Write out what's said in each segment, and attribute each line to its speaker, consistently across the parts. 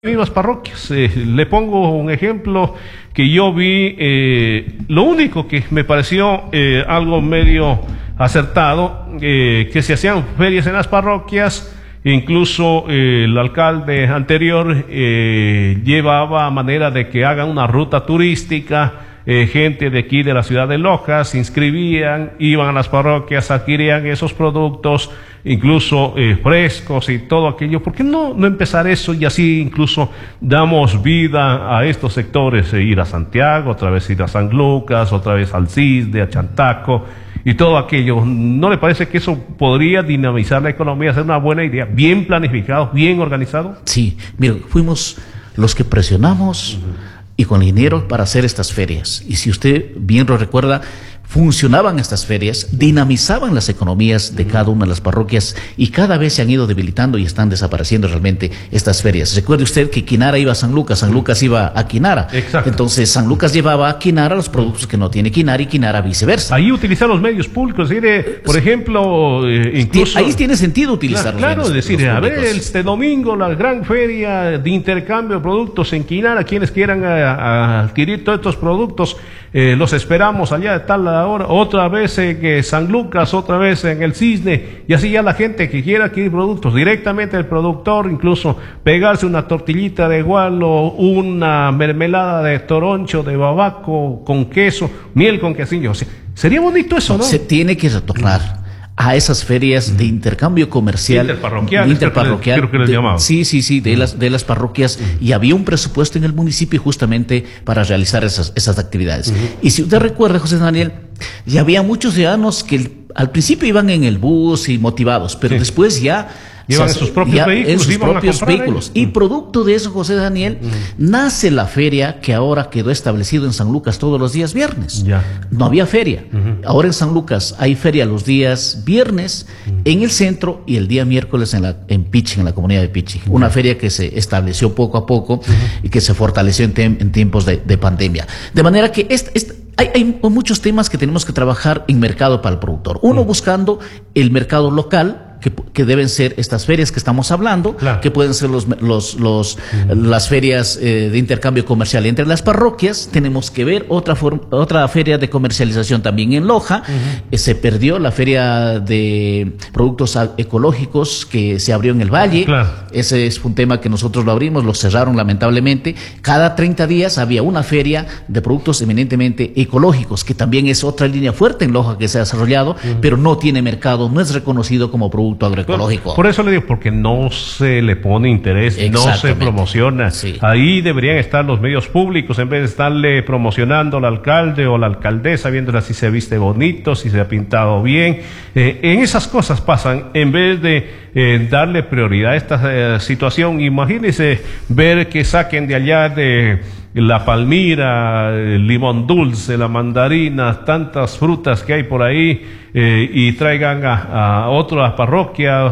Speaker 1: Mismas parroquias. Le pongo un ejemplo que yo vi, lo único que me pareció algo medio acertado, que se hacían ferias en las parroquias, incluso el alcalde anterior llevaba a manera de que hagan una ruta turística. Gente de aquí de la ciudad de Loja se inscribían, iban a las parroquias, adquirían esos productos, incluso frescos y todo aquello. ¿Por qué no empezar eso y así incluso damos vida a estos sectores? Ir a Santiago, otra vez ir a San Lucas, otra vez al Cisne, a Chantaco y todo aquello. ¿No le parece que eso podría dinamizar la economía, ser una buena idea, bien planificado, bien organizado?
Speaker 2: Sí, mire, fuimos los que presionamos y con el dinero para hacer estas ferias. Y si usted bien lo recuerda, funcionaban estas ferias, dinamizaban las economías de cada una de las parroquias y cada vez se han ido debilitando y están desapareciendo realmente estas ferias. Recuerde usted que Quinara iba a San Lucas iba a Quinara.
Speaker 1: Exacto.
Speaker 2: Entonces San Lucas llevaba a Quinara los productos que no tiene Quinara y Quinara viceversa.
Speaker 1: Ahí utilizar los medios públicos, es decir, por ejemplo, incluso...
Speaker 2: Ahí tiene sentido utilizar
Speaker 1: claro,
Speaker 2: los medios,
Speaker 1: es decir,
Speaker 2: los
Speaker 1: a ver,
Speaker 2: públicos.
Speaker 1: este domingo la gran feria de intercambio de productos en Quinara, quienes quieran adquirir todos estos productos, los esperamos allá de tal hora, otra vez en San Lucas, otra vez en el Cisne, y así ya la gente que quiera adquirir productos directamente del productor, incluso pegarse una tortillita de gualo, una mermelada de toroncho, de babaco, con queso, miel con quesillo. O sea, sería bonito eso, ¿no?
Speaker 2: Se tiene que retornar a esas ferias de intercambio comercial,
Speaker 1: interparroquial, creo que les llamaban.
Speaker 2: Sí, de las parroquias, y había un presupuesto en el municipio justamente para realizar esas actividades. Y si usted recuerda, José Daniel, ya había muchos ciudadanos que al principio iban en el bus y motivados, pero después ya
Speaker 1: llevan sus propios vehículos.
Speaker 2: Y producto de eso, José Daniel, nace la feria que ahora quedó establecido en San Lucas todos los días viernes. No había feria. Ahora en San Lucas hay feria los días viernes en el centro y el día miércoles en Pichi, en la comunidad de Pichi. Una feria que se estableció poco a poco y que se fortaleció en tiempos de pandemia. De manera que hay muchos temas que tenemos que trabajar en mercado para el productor. Uno, buscando el mercado local, que deben ser estas ferias que estamos hablando, que pueden ser las ferias de intercambio comercial entre las parroquias. Tenemos que ver otra feria de comercialización también en Loja. Se perdió la feria de productos ecológicos que se abrió en el Valle. Ese es un tema que nosotros lo abrimos, lo cerraron lamentablemente. Cada 30 días había una feria de productos eminentemente ecológicos, que también es otra línea fuerte en Loja que se ha desarrollado, pero no tiene mercado, no es reconocido como producto agroecológico.
Speaker 1: Por eso le digo, porque no se le pone interés, no se promociona. Ahí deberían estar los medios públicos, en vez de estarle promocionando al alcalde o la alcaldesa, viéndole si se viste bonito, si se ha pintado bien. En esas cosas pasan, en vez de darle prioridad a esta situación. Imagínense ver que saquen de allá de la palmira, el limón dulce, la mandarina, tantas frutas que hay por ahí, y traigan a otra parroquia,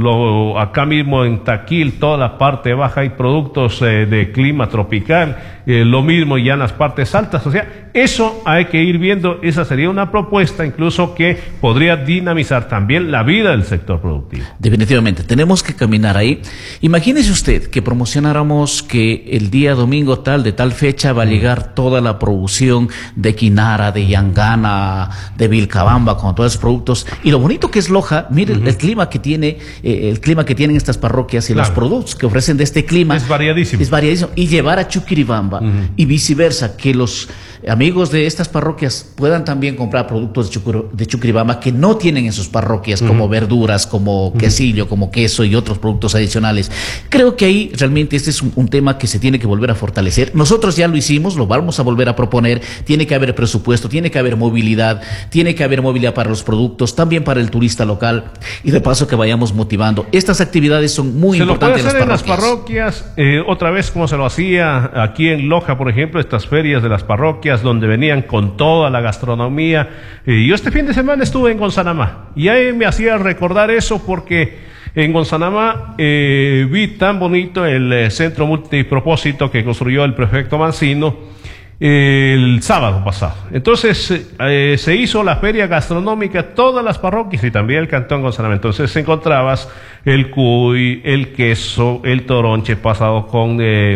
Speaker 1: acá mismo en Taquil, toda la parte baja hay productos de clima tropical, lo mismo ya en las partes altas. O sea, eso hay que ir viendo. Esa sería una propuesta incluso que podría dinamizar también la vida del sector productivo.
Speaker 2: Definitivamente, tenemos que caminar ahí. Imagínese usted que promocionáramos que el día domingo de tal fecha va a llegar toda la producción de Quinara, de Yangana, de Vilcabamba, con todos esos productos. Y lo bonito que es Loja, mire el clima que tiene, el clima que tienen estas parroquias y los productos que ofrecen de este clima.
Speaker 1: Es variadísimo.
Speaker 2: Y llevar a Chuquiribamba y viceversa, que los amigos de estas parroquias puedan también comprar productos de Chuquiribamba que no tienen en sus parroquias, como verduras, como quesillo, como queso y otros productos adicionales. Creo que ahí realmente este es un tema que se tiene que volver a fortalecer. Nosotros ya lo hicimos, lo vamos a volver a proponer. Tiene que haber presupuesto, tiene que haber movilidad para los productos, también para el turista local, y de paso que vayamos motivando. Estas actividades son muy importantes
Speaker 1: en las parroquias. Otra vez como se lo hacía aquí en Loja, por ejemplo, estas ferias de las parroquias donde venían con toda la gastronomía. Yo este fin de semana estuve en Gonzanamá y ahí me hacía recordar eso, porque en Gonzanamá vi tan bonito el centro multipropósito que construyó el prefecto Mancino, el sábado pasado. Entonces se hizo la feria gastronómica, todas las parroquias y también el Cantón González. Entonces encontrabas el cuy, el queso, el toronche pasado con